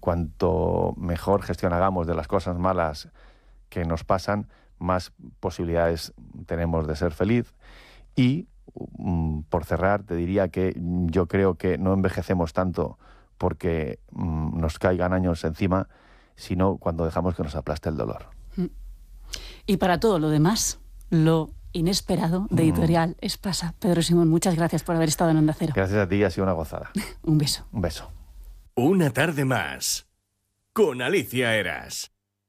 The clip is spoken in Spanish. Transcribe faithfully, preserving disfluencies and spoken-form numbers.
cuanto mejor gestión hagamos de las cosas malas que nos pasan, más posibilidades tenemos de ser feliz. Y, mm, por cerrar, te diría que yo creo que no envejecemos tanto porque mm, nos caigan años encima, sino cuando dejamos que nos aplaste el dolor. Y para todo lo demás, lo inesperado de Editorial Espasa. Pedro Simón, muchas gracias por haber estado en Onda Cero. Gracias a ti, ha sido una gozada. Un beso. Un beso. Una tarde más con Alicia Eras.